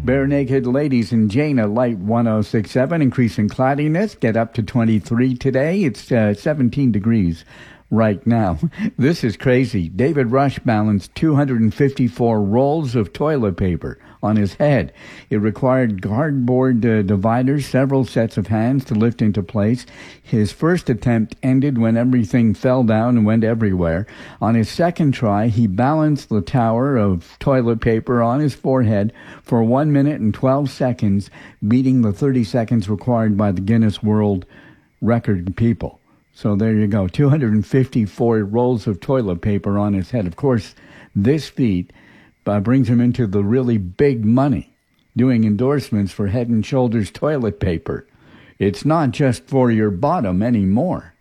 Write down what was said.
Bare Naked Ladies and Jane at Light 106.7. Increasing cloudiness. Get up to 23 today. It's 17 degrees right now. This is crazy. David Rush balanced 254 rolls of toilet paper on his head. It required cardboard dividers, several sets of hands to lift into place. His first attempt ended when everything fell down and went everywhere. On his second try, he balanced the tower of toilet paper on his forehead for 1 minute and 12 seconds, beating the 30 seconds required by the Guinness World Record people. So there you go, 254 rolls of toilet paper on his head. Of course, this feat brings him into the really big money, doing endorsements for Head & Shoulders toilet paper. It's not just for your bottom anymore.